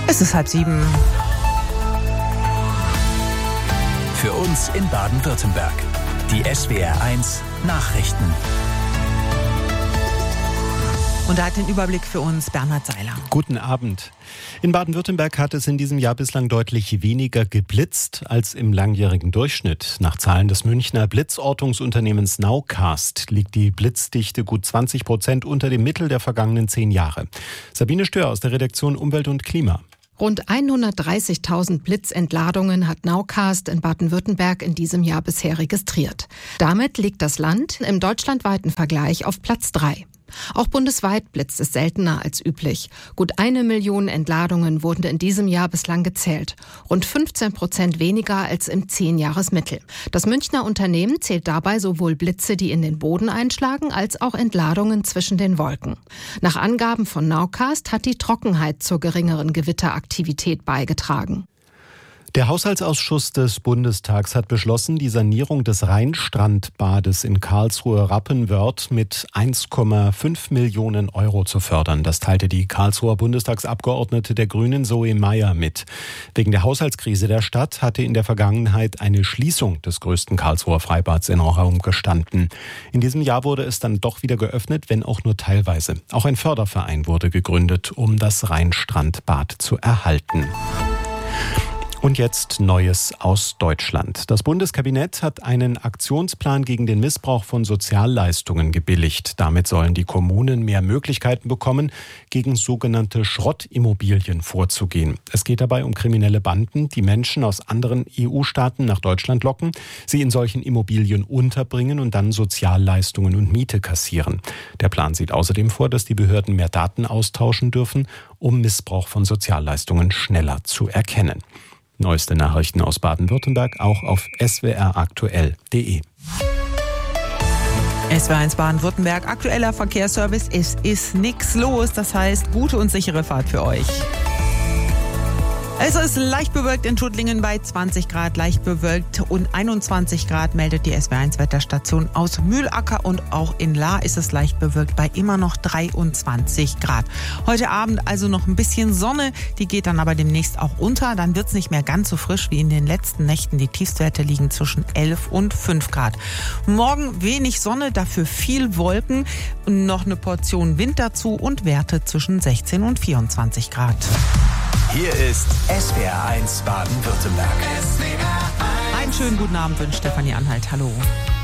Es ist 6:30. Für uns in Baden-Württemberg. Die SWR1 Nachrichten. Und da hat den Überblick für uns Bernhard Seiler. Guten Abend. In Baden-Württemberg hat es in diesem Jahr bislang deutlich weniger geblitzt als im langjährigen Durchschnitt. Nach Zahlen des Münchner Blitzortungsunternehmens Nowcast liegt die Blitzdichte gut 20% unter dem Mittel der vergangenen 10 Jahre. Sabine Stör aus der Redaktion Umwelt und Klima. Rund 130.000 Blitzentladungen hat Nowcast in Baden-Württemberg in diesem Jahr bisher registriert. Damit liegt das Land im deutschlandweiten Vergleich auf Platz 3. Auch bundesweit blitzt es seltener als üblich. Gut 1 Million Entladungen wurden in diesem Jahr bislang gezählt. Rund 15% weniger als im 10-Jahres-Mittel. Das Münchner Unternehmen zählt dabei sowohl Blitze, die in den Boden einschlagen, als auch Entladungen zwischen den Wolken. Nach Angaben von Nowcast hat die Trockenheit zur geringeren Gewitteraktivität beigetragen. Der Haushaltsausschuss des Bundestags hat beschlossen, die Sanierung des Rheinstrandbades in Karlsruhe-Rappenwörth mit 1,5 Millionen Euro zu fördern. Das teilte die Karlsruher Bundestagsabgeordnete der Grünen Zoe Meyer mit. Wegen der Haushaltskrise der Stadt hatte in der Vergangenheit eine Schließung des größten Karlsruher Freibads in Raum gestanden. In diesem Jahr wurde es dann doch wieder geöffnet, wenn auch nur teilweise. Auch ein Förderverein wurde gegründet, um das Rheinstrandbad zu erhalten. Und jetzt Neues aus Deutschland. Das Bundeskabinett hat einen Aktionsplan gegen den Missbrauch von Sozialleistungen gebilligt. Damit sollen die Kommunen mehr Möglichkeiten bekommen, gegen sogenannte Schrottimmobilien vorzugehen. Es geht dabei um kriminelle Banden, die Menschen aus anderen EU-Staaten nach Deutschland locken, sie in solchen Immobilien unterbringen und dann Sozialleistungen und Miete kassieren. Der Plan sieht außerdem vor, dass die Behörden mehr Daten austauschen dürfen, um Missbrauch von Sozialleistungen schneller zu erkennen. Neueste Nachrichten aus Baden-Württemberg auch auf swraktuell.de. SWR1 Baden-Württemberg, aktueller Verkehrsservice. Es ist nichts los, das heißt gute und sichere Fahrt für euch. Es ist leicht bewölkt in Tuttlingen bei 20 Grad, leicht bewölkt und 21 Grad meldet die SWR1-Wetterstation aus Mühlacker und auch in Lahr ist es leicht bewölkt bei immer noch 23 Grad. Heute Abend also noch ein bisschen Sonne, die geht dann aber demnächst auch unter. Dann wird es nicht mehr ganz so frisch wie in den letzten Nächten. Die Tiefstwerte liegen zwischen 11 und 5 Grad. Morgen wenig Sonne, dafür viel Wolken und noch eine Portion Wind dazu und Werte zwischen 16 und 24 Grad. Hier ist SWR1 Baden-Württemberg. Einen schönen guten Abend wünscht Stefanie Anhalt. Hallo.